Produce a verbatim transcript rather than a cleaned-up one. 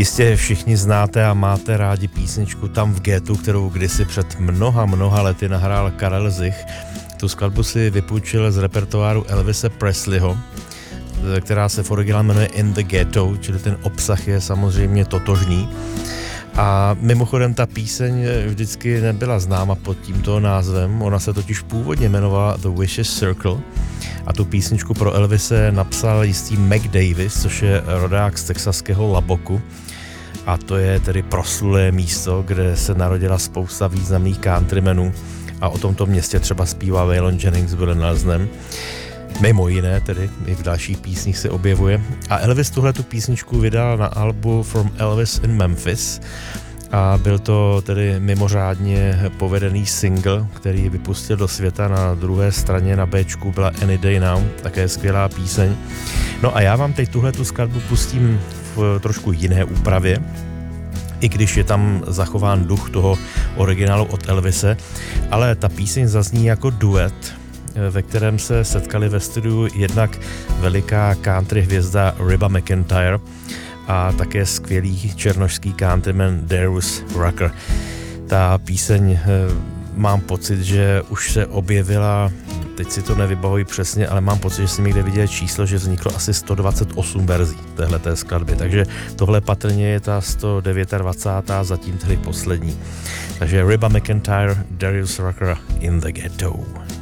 Jistě všichni znáte a máte rádi písničku Tam v ghettu, kterou kdysi před mnoha, mnoha lety nahrál Karel Zich. Tu skladbu si vypůjčil z repertoáru Elvise Presleyho, která se v originálu jmenuje In the Ghetto, čili ten obsah je samozřejmě totožný. A mimochodem ta píseň vždycky nebyla známa pod tímto názvem, ona se totiž původně jmenovala The Vicious Circle a tu písničku pro Elvise napsal jistý Mac Davis, což je rodák z texaského Laboku, a to je tedy proslulé místo, kde se narodila spousta významných countrymenů a o tomto městě třeba zpívá Waylon Jennings Willie Nelsonem. Mimo jiné, tedy i v dalších písních se objevuje. A Elvis tuhle tu písničku vydal na albu From Elvis in Memphis a byl to tedy mimořádně povedený single, který vypustil do světa. Na druhé straně na Bčku byla Any Day Now, také skvělá píseň. No a já vám teď tuhle tu skladbu pustím v trošku jiné úpravě, i když je tam zachován duch toho originálu od Elvise, ale ta píseň zazní jako duet, ve kterém se setkali ve studiu jednak veliká country hvězda Reba McEntire a také skvělý černošský countryman Darius Rucker. Ta píseň, mám pocit, že už se objevila, teď si to nevybavuji přesně, ale mám pocit, že jsem někde viděl číslo, že vzniklo asi sto dvacet osm verzí téhleté skladby, takže tohle patrně je ta sto dvacátá devátá, zatím tedy poslední. Takže Reba McEntire, Darius Rucker, In the Ghetto.